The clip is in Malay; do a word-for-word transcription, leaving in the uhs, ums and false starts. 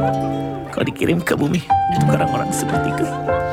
Kau dikirim ke bumi untuk orang-orang seperti kau.